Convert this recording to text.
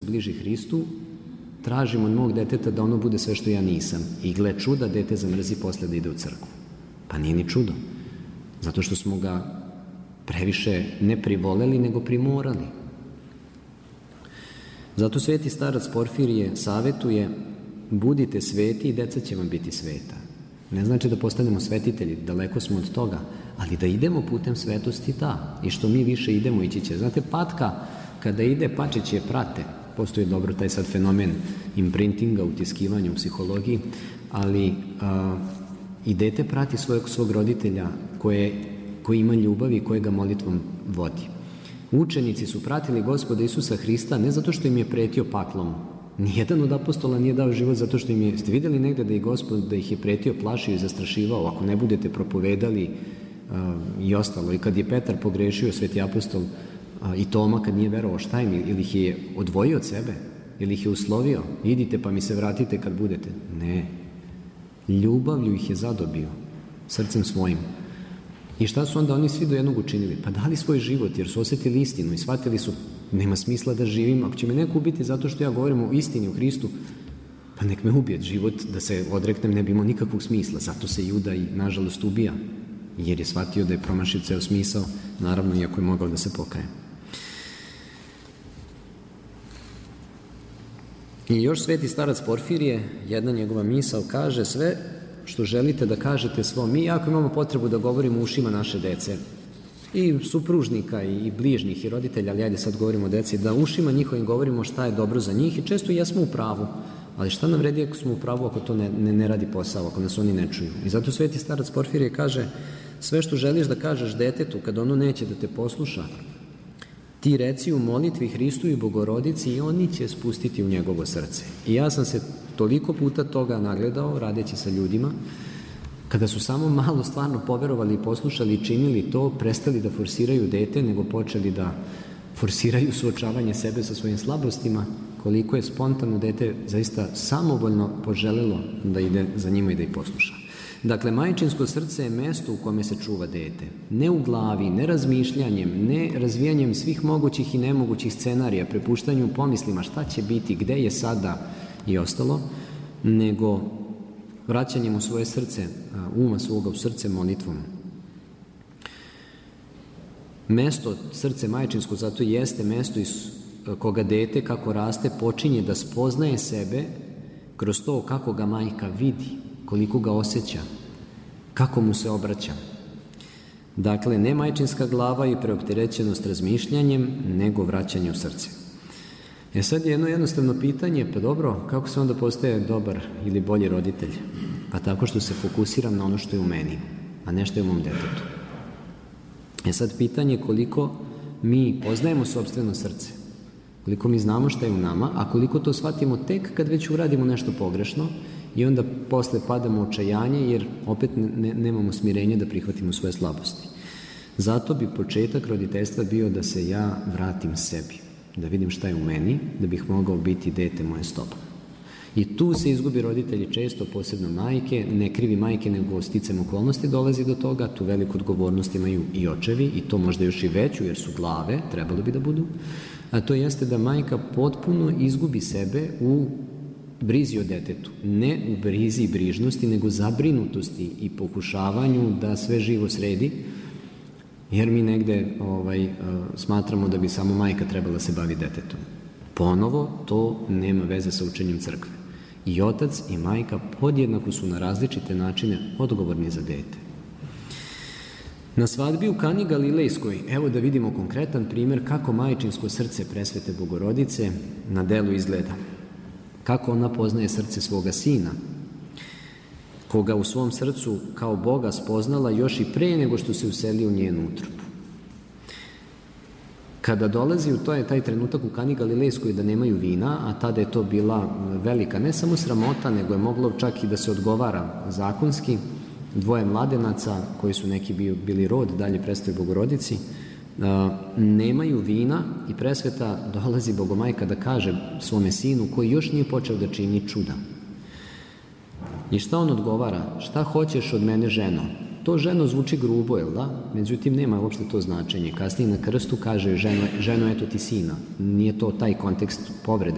bliži Hristu, tražim od mog deteta da ono bude sve što ja nisam. I gle čuda, dete zamrzi posle da ide u crkvu. Pa nije ni čudo. Zato što smo ga previše ne privoleli, nego primorali. Zato sveti starac Porfirije savetuje: budite sveti i deca će vam biti sveta. Ne znači da postanemo svetitelji, daleko smo od toga, ali da idemo putem svetosti, da. I što mi više idemo, ići će. Znate, patka kada ide, pačići je prate. Postoji dobro taj sad fenomen imprintinga, utiskivanja u psihologiji, ali i dete prati svog roditelja koji ima ljubav i koje ga molitvom vodi. Učenici su pratili Gospoda Isusa Hrista ne zato što im je pretio paklom. Nijedan od apostola nije dao život zato što im je... Ste vidjeli negde da je Gospod, da ih je pretio, plašio i zastrašivao, ako ne budete propovedali i ostalo. I kad je Petar pogrešio, sveti apostol, i Toma kad nije verovao, šta im, ili ih je odvojio od sebe, ili ih je uslovio: idite pa mi se vratite kad budete. Ne. Ljubavlju ih je zadobio, srcem svojim. I šta su onda oni svi do jednog učinili? Pa dali svoj život, jer su osjetili istinu i shvatili su: nema smisla da živim, ako će me neko ubiti zato što ja govorim o istini, o Hristu, pa nek me ubije. Život da se odreknem ne bi imao nikakvog smisla. Zato se Juda i nažalost ubija, jer je shvatio da je promašio ceo smisao, naravno iako je mogao da se pokaje. I još sveti starac Porfirije, jedna njegova misao kaže: sve što želite da kažete svom, mi jako imamo potrebu da govorimo u ušima naše dece, i supružnika i bližnjih i roditelja, ali ajde sad govorimo o deci, da ušima njihovim govorimo šta je dobro za njih, i često jesmo u pravu, ali šta nam vredi ako smo u pravu ako to ne radi posao, ako nas oni ne čuju. I zato sveti starac Porfirije kaže: sve što želiš da kažeš detetu kad ono neće da te posluša, ti reci u molitvi Hristu i Bogorodici i oni će spustiti u njegovo srce. I ja sam se toliko puta toga nagledao radeći sa ljudima, kada su samo malo stvarno poverovali i poslušali i činili to, prestali da forsiraju dete, nego počeli da forsiraju suočavanje sebe sa svojim slabostima, koliko je spontano dete zaista samovoljno poželelo da ide za njima i da ih posluša. Dakle, majčinsko srce je mesto u kome se čuva dete. Ne u glavi, ne razmišljanjem, ne razvijanjem svih mogućih i nemogućih scenarija, prepuštanju pomislima šta će biti, gde je sada i ostalo, nego vraćanjem u svoje srce, uma svoga u srce molitvom. Mesto, srce majčinsko, zato jeste mesto iz koga dete, kako raste, počinje da spoznaje sebe kroz to kako ga majka vidi, koliko ga osjeća, kako mu se obraća. Dakle, ne majčinska glava i preopterećenost razmišljanjem, nego vraćanje u srce. Sad je jedno jednostavno pitanje: pa dobro, kako se onda postaje dobar ili bolji roditelj? Pa tako što se fokusiram na ono što je u meni, a ne što je u mom detetu. Sad pitanje je koliko mi poznajemo sopstveno srce, koliko mi znamo šta je u nama, a koliko to shvatimo tek kad već uradimo nešto pogrešno i onda posle padamo u očajanje jer opet nemamo smirenje da prihvatimo svoje slabosti. Zato bi početak roditeljstva bio da se ja vratim sebi, da vidim šta je u meni, da bih mogao biti dete moje s tobom. I tu se izgubi roditelji često, posebno majke, ne krivi majke, nego sticam okolnosti dolazi do toga, tu veliku odgovornost imaju i očevi, i to možda još i veću, jer su glave, trebalo bi da budu, a to jeste da majka potpuno izgubi sebe u brizi o detetu. Ne u brizi i brižnosti, nego zabrinutosti i pokušavanju da sve živo sredi, jer mi negde smatramo da bi samo majka trebala se bavi detetom. Ponovo, to nema veze sa učenjem crkve. I otac i majka podjednako su na različite načine odgovorni za dete. Na svadbi u Kani Galilejskoj, evo da vidimo konkretan primjer kako majčinsko srce presvete Bogorodice na delu izgleda. Kako ona poznaje srce svoga sina, koga u svom srcu kao Boga spoznala još i pre nego što se uselio u njenu utrobu. Kada dolazi u taj trenutak u Kani Galilejskoj da nemaju vina, a tada je to bila velika, ne samo sramota, nego je moglo čak i da se odgovara zakonski, dvoje mladenaca koji su neki bili rod, dalje predstavi Bogorodici, nemaju vina i presveta dolazi Bogomajka da kaže svome sinu koji još nije počeo da čini čuda. I šta on odgovara? Šta hoćeš od mene, ženo? To ženo zvuči grubo, jel da? Međutim, nema uopšte to značenje. Kasnije na krstu kaže ženo, eto ti sina. Nije to taj kontekst povrede.